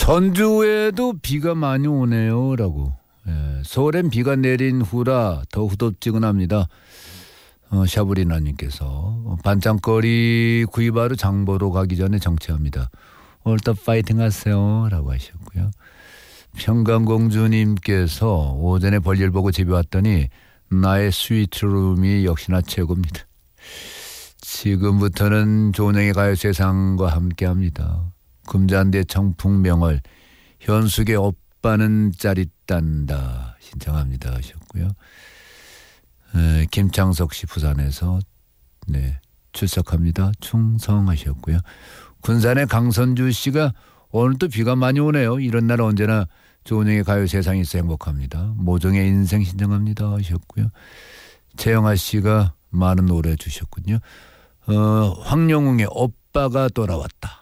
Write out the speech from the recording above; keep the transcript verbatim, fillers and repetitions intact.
전주에도 비가 많이 오네요 라고. 예, 서울엔 비가 내린 후라 더 후덥지근합니다. 어, 샤브리나님께서 반찬거리 구입하러 장보러 가기 전에 정체합니다. 오늘도 파이팅 하세요 라고 하셨고요. 평강공주님께서 오전에 볼일 보고 집에 왔더니 나의 스위트룸이 역시나 최고입니다. 지금부터는 조은영의 가요세상과 함께합니다. 금잔대 청풍명월 현숙의 오빠는 짜릿단다 신청합니다 하셨고요. 에, 김창석 씨 부산에서 네, 출석합니다. 충성하셨고요. 군산의 강선주 씨가 오늘도 비가 많이 오네요. 이런 날 언제나 조은영의 가요세상이 있어 행복합니다. 모종의 인생 신청합니다 하셨고요. 최영아 씨가 많은 노래 주셨군요. 어, 황영웅의 오빠가 돌아왔다.